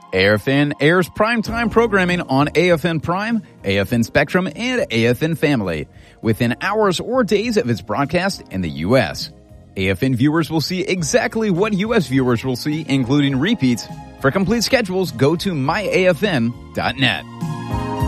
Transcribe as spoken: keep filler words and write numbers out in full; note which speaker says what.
Speaker 1: A F N airs primetime programming on A F N Prime, A F N Spectrum, and A F N Family within hours or days of its broadcast in the U S. A F N viewers will see exactly what U S viewers will see, including repeats. For complete schedules, go to my A F N dot net.